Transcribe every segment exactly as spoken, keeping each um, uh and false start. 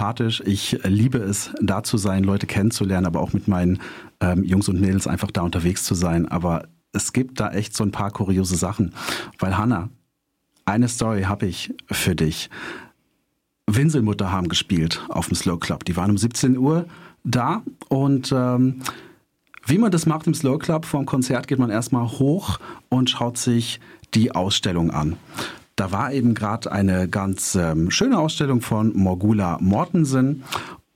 sympathisch. Ich liebe es, da zu sein, Leute kennenzulernen, aber auch mit meinen ähm, Jungs und Mädels einfach da unterwegs zu sein. Aber es gibt da echt so ein paar kuriose Sachen. Weil Hannah, eine Story habe ich für dich. Winselmutter haben gespielt auf dem Slow Club. Die waren um siebzehn Uhr da und ähm, wie man das macht im Slow Club, vor dem Konzert geht man erstmal hoch und schaut sich die Ausstellung an. Da war eben gerade eine ganz ähm, schöne Ausstellung von Morgula Mortensen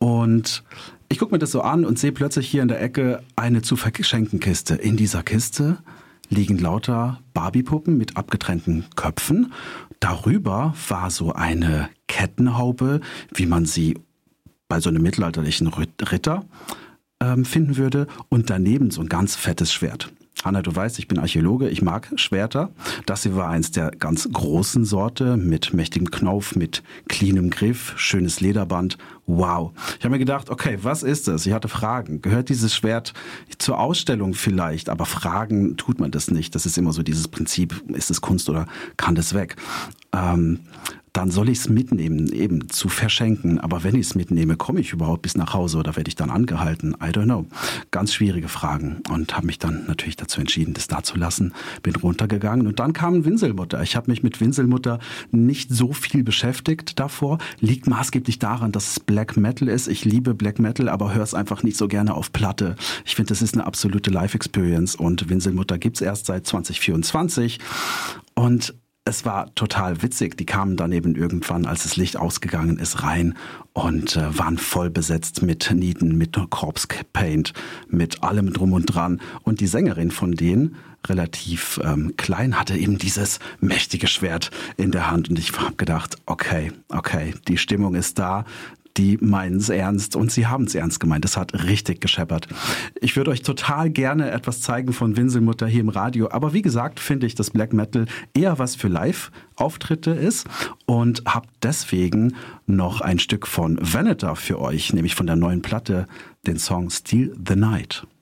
und ich gucke mir das so an und sehe plötzlich hier in der Ecke eine zu verschenken Kiste. In dieser Kiste liegen lauter Barbie-Puppen mit abgetrennten Köpfen. Darüber war so eine Kettenhaube, wie man sie bei so einem mittelalterlichen Ritter ähm, finden würde. Und daneben so ein ganz fettes Schwert. Hanna, du weißt, ich bin Archäologe, ich mag Schwerter. Das hier war eins der ganz großen Sorte mit mächtigem Knauf, mit cleanem Griff, schönes Lederband. Wow. Ich habe mir gedacht, okay, was ist das? Ich hatte Fragen. Gehört dieses Schwert zur Ausstellung vielleicht? Aber fragen tut man das nicht. Das ist immer so dieses Prinzip, ist es Kunst oder kann das weg? Ähm, dann soll ich es mitnehmen, eben zu verschenken. Aber wenn ich es mitnehme, komme ich überhaupt bis nach Hause oder werde ich dann angehalten? I don't know. Ganz schwierige Fragen und habe mich dann natürlich dazu entschieden, das da zu lassen. Bin runtergegangen und dann kam Winselmutter. Ich habe mich mit Winselmutter nicht so viel beschäftigt davor. Liegt maßgeblich daran, dass es Black Metal ist. Ich liebe Black Metal, aber höre es einfach nicht so gerne auf Platte. Ich finde, das ist eine absolute Live-Experience und Winselmutter gibt's erst seit zwanzig vierundzwanzig und es war total witzig. Die kamen dann eben irgendwann, als das Licht ausgegangen ist, rein und äh, waren voll besetzt mit Nieten, mit Corpse Paint, mit allem drum und dran. Und die Sängerin von denen, relativ ähm, klein, hatte eben dieses mächtige Schwert in der Hand. Und ich habe gedacht, okay, okay, die Stimmung ist da. Die meinen es ernst und sie haben es ernst gemeint. Das hat richtig gescheppert. Ich würde euch total gerne etwas zeigen von Winselmutter hier im Radio. Aber wie gesagt, finde ich, dass Black Metal eher was für Live-Auftritte ist und habe deswegen noch ein Stück von Veneter für euch, nämlich von der neuen Platte, den Song Steal the Night.